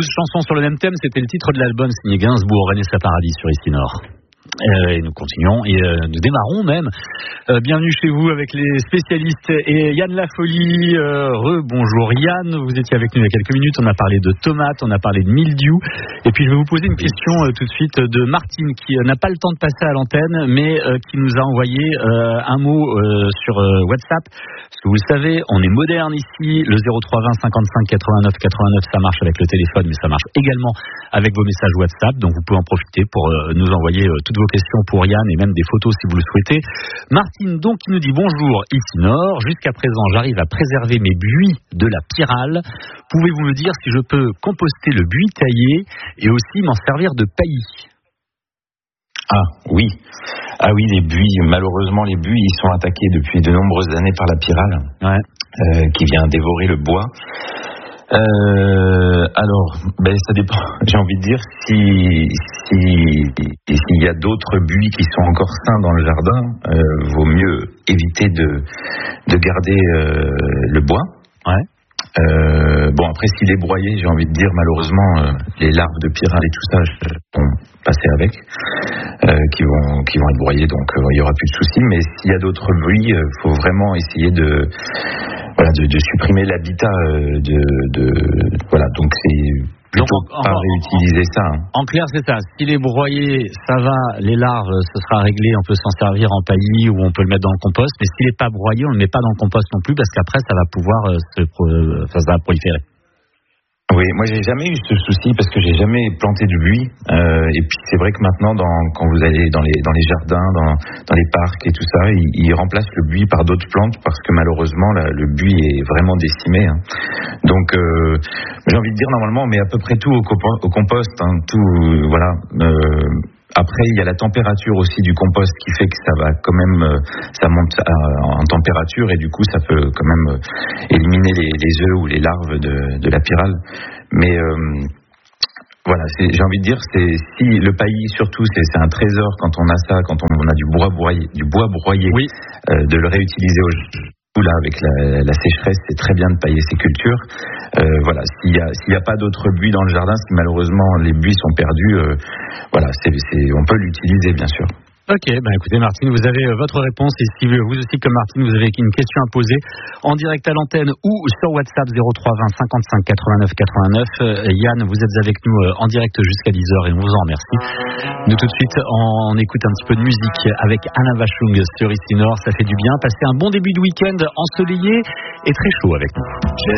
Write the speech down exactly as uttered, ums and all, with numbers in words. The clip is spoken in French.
chansons sur le même thème, c'était le titre de l'album signé Gainsbourg, René Paradis sur Ici Nord. Euh, et nous continuons et euh, nous démarrons même. Euh, bienvenue chez vous avec les spécialistes et Yann Lafolie. Euh, re-bonjour Yann, vous étiez avec nous il y a quelques minutes. On a parlé de tomates, on a parlé de mildiou. Et puis je vais vous poser une question euh, tout de suite de Martine qui euh, n'a pas le temps de passer à l'antenne, mais euh, qui nous a envoyé euh, un mot euh, sur euh, WhatsApp. Parce que vous le savez, on est moderne ici. Le zéro trois vingt cinquante-cinq quatre-vingt-neuf quatre-vingt-neuf, ça marche avec le téléphone, mais ça marche également avec vos messages WhatsApp. Donc vous pouvez en profiter pour euh, nous envoyer euh, toutes vos questions pour Yann et même des photos si vous le souhaitez. Martine donc qui nous dit bonjour Ici Nord, jusqu'à présent j'arrive à préserver mes buis de la pyrale. Pouvez-vous me dire si je peux composter le buis taillé et aussi m'en servir de paillis? Ah oui, ah oui les buis, malheureusement les buis ils sont attaqués depuis de nombreuses années par la pyrale, ouais. euh, qui vient dévorer le bois. Euh, alors, ben ça dépend. J'ai envie de dire si si s'il y a d'autres buis qui sont encore sains dans le jardin, euh, vaut mieux éviter de de garder euh, le bois. Ouais. Euh, bon après s'il est broyé, j'ai envie de dire malheureusement euh, les larves de pyrale et tout ça vont passer avec, euh, qui vont qui vont être broyés, donc euh, il y aura plus de soucis. Mais s'il y a d'autres buis, il euh, faut vraiment essayer de voilà de, de supprimer l'habitat euh, de, de voilà donc c'est plutôt donc, en, pas en, réutiliser en, ça. Hein. En clair, c'est ça. S'il est broyé, ça va, les larves, ce sera réglé, on peut s'en servir en paillis ou on peut le mettre dans le compost. Mais s'il n'est pas broyé, on ne le met pas dans le compost non plus parce qu'après, ça va pouvoir euh, se, euh, ça va proliférer. Oui, moi j'ai jamais eu ce souci parce que j'ai jamais planté de buis. Euh, et puis c'est vrai que maintenant, dans, quand vous allez dans les dans les jardins, dans, dans les parcs et tout ça, ils, ils remplacent le buis par d'autres plantes parce que malheureusement là, le buis est vraiment décimé. Hein. Donc euh, j'ai envie de dire normalement, on met à peu près tout au, compo- au compost, hein, tout euh, voilà. Euh, Après, il y a la température aussi du compost qui fait que ça va quand même, euh, ça monte à, en température et du coup, ça peut quand même euh, éliminer les, les œufs ou les larves de, de la pyrale. Mais euh, voilà, c'est, j'ai envie de dire, c'est si le paillis surtout, c'est, c'est un trésor quand on a ça, quand on, on a du bois broyé, du bois broyé, oui. euh, de le réutiliser au là avec la, la sécheresse, c'est très bien de pailler ses cultures. Euh, voilà, s'il y a s'il y a pas d'autres buis dans le jardin, si malheureusement les buis sont perdus, euh, voilà, c'est, c'est on peut l'utiliser bien sûr. Ok, ben écoutez Martine, vous avez euh, votre réponse et si vous aussi comme Martine, vous avez une question à poser en direct à l'antenne ou sur WhatsApp zéro trois vingt cinquante-cinq quatre-vingt-neuf quatre-vingt-neuf. Euh, Yann, vous êtes avec nous euh, en direct jusqu'à dix heures et on vous en remercie. Nous tout de suite, on écoute un petit peu de musique avec Anna Vachung sur Ici Nord, ça fait du bien. Passez un bon début de week-end ensoleillé et très chaud avec nous.